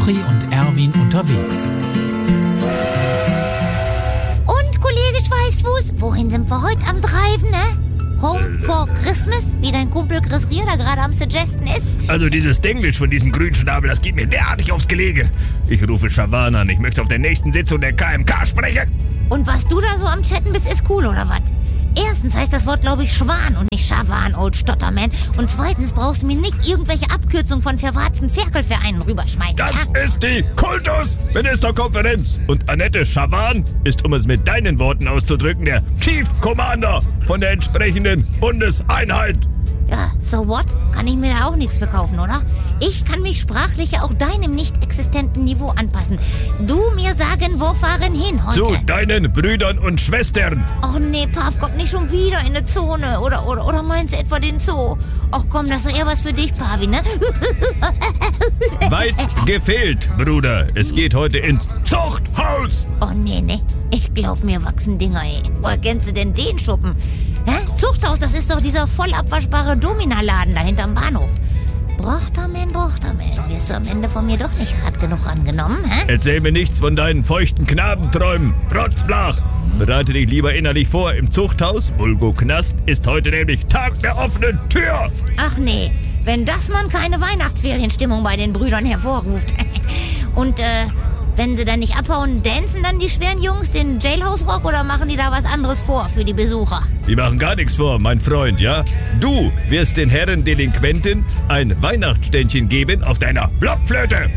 Jochi und Erwin unterwegs. Und, Kollege Schweißfuß, wohin sind wir heute am Treiben, ne? Home for Christmas, wie dein Kumpel Chris Rier da gerade am Suggesten ist? Also dieses Denglisch von diesem Grünschnabel, das geht mir derartig aufs Gelege. Ich rufe Schawan an, ich möchte auf der nächsten Sitzung der KMK sprechen. Und was du da so am Chatten bist, ist cool, oder was? Erstens heißt das Wort, glaube ich, Schwan und nicht Schawan, Old Stotterman. Und zweitens brauchst du mir nicht irgendwelche Abkürzungen von verwahrten Ferkelvereinen rüberschmeißen, Das ja? ist die Kultusministerkonferenz. Und Annette Schawan ist, um es mit deinen Worten auszudrücken, der Chief Commander von der entsprechenden Bundeseinheit. Ja, so what? Kann ich mir da auch nichts verkaufen, oder? Ich kann mich sprachlich ja auch deinem nicht existenten Niveau anpassen. Du mir sagen, wo fahren hin heute? Zu deinen Brüdern und Schwestern. Och nee, Pav, kommt nicht schon wieder in eine Zone. Oder meinst du etwa den Zoo? Och komm, das ist doch eher was für dich, Pavi, ne? Weit gefehlt, Bruder. Es geht heute ins Zuchthaus. Oh nee. Ich glaub, mir wachsen Dinger, ey. Woher kennst du denn den Schuppen? Hä? Zuchthaus, das ist doch dieser voll abwaschbare Dominaladen da hinterm Bahnhof. Brochterman, wirst du am Ende von mir doch nicht hart genug angenommen, hä? Erzähl mir nichts von deinen feuchten Knabenträumen, Rotzblach. Bereite dich lieber innerlich vor. Im Zuchthaus, Vulgo Knast, ist heute nämlich Tag der offenen Tür. Ach nee, wenn das man keine Weihnachtsferienstimmung bei den Brüdern hervorruft. Und, wenn sie dann nicht abhauen, dancen dann die schweren Jungs den Jailhouse-Rock oder machen die da was anderes vor für die Besucher? Die machen gar nichts vor, mein Freund, ja? Du wirst den Herren Delinquenten ein Weihnachtsständchen geben auf deiner Blockflöte.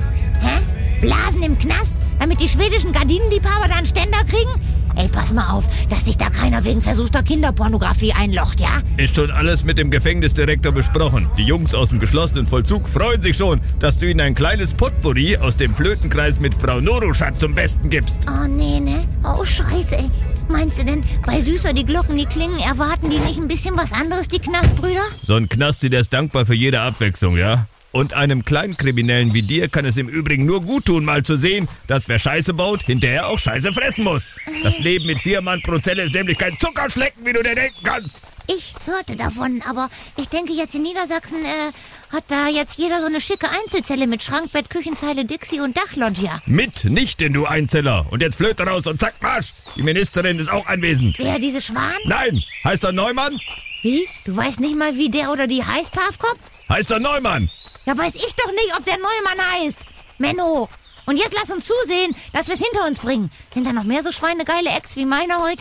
Hä? Blasen im Knast, damit die schwedischen Gardinenliebhaber da einen Ständer kriegen? Ey, pass mal auf, dass dich da keiner wegen versuchter Kinderpornografie einlocht, ja? Ist schon alles mit dem Gefängnisdirektor besprochen. Die Jungs aus dem geschlossenen Vollzug freuen sich schon, dass du ihnen ein kleines Potpourri aus dem Flötenkreis mit Frau Noruschat zum Besten gibst. Oh, nee, ne? Oh, scheiße, ey. Meinst du denn, bei Süßer die Glocken, die klingen, erwarten die nicht ein bisschen was anderes, die Knastbrüder? So ein Knasti, der ist dankbar für jede Abwechslung, ja? Und einem Kleinkriminellen wie dir kann es im Übrigen nur gut tun, mal zu sehen, dass wer Scheiße baut, hinterher auch Scheiße fressen muss. Das Leben mit 4 Mann pro Zelle ist nämlich kein Zuckerschlecken, wie du dir denken kannst. Ich hörte davon, aber ich denke jetzt in Niedersachsen, hat da jetzt jeder so eine schicke Einzelzelle mit Schrankbett, Küchenzeile, Dixie und Dachloggia. Mitnichten, du Einzeller. Und jetzt Flöte raus und zack, Marsch. Die Ministerin ist auch anwesend. Wer, diese Schwan? Nein, heißt er Neumann? Wie? Du weißt nicht mal, wie der oder die heißt, Pavkopf? Heißt er Neumann? Ja, weiß ich doch nicht, ob der Neumann heißt. Menno. Und jetzt lass uns zusehen, dass wir es hinter uns bringen. Sind da noch mehr so schweinegeile Acts wie meiner heute?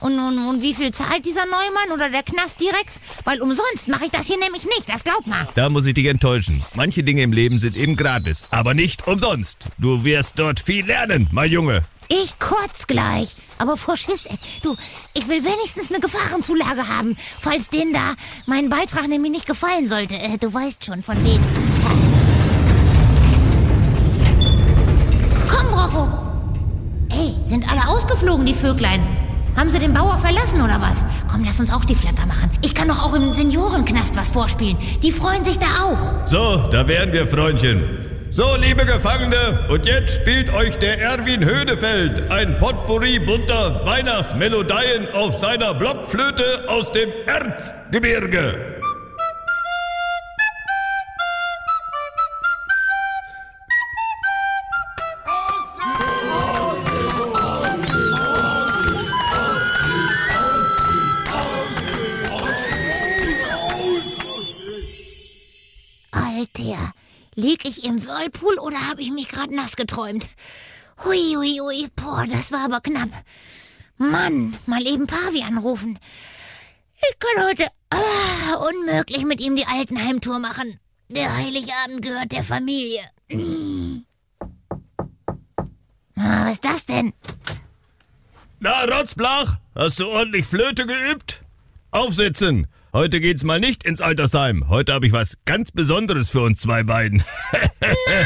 Und wie viel zahlt dieser Neumann oder der Knast-Direx? Weil umsonst mache ich das hier nämlich nicht, das glaub mal. Da muss ich dich enttäuschen. Manche Dinge im Leben sind eben gratis, aber nicht umsonst. Du wirst dort viel lernen, mein Junge. Ich kotz gleich. Aber vor Schiss, ey. Du, ich will wenigstens eine Gefahrenzulage haben, falls denen da mein Beitrag nämlich nicht gefallen sollte. Du weißt schon, von wegen. Komm, Rocho. Ey, sind alle ausgeflogen, die Vöglein? Haben sie den Bauer verlassen, oder was? Komm, lass uns auch die Flatter machen. Ich kann doch auch im Seniorenknast was vorspielen. Die freuen sich da auch. So, da wären wir, Freundchen. So, liebe Gefangene, und jetzt spielt euch der Erwin Höhnefeld ein Potpourri bunter Weihnachtsmelodien auf seiner Blockflöte aus dem Erzgebirge. Alter, lieg ich im Whirlpool oder habe ich mich gerade nass geträumt? Hui, boah, das war aber knapp. Mann, mal eben Pavi anrufen. Ich kann heute unmöglich mit ihm die Altenheimtour machen. Der Heiligabend gehört der Familie. Was ist das denn? Na, Rotzblach, hast du ordentlich Flöte geübt? Aufsitzen! Heute geht's mal nicht ins Altersheim. Heute habe ich was ganz Besonderes für uns zwei beiden.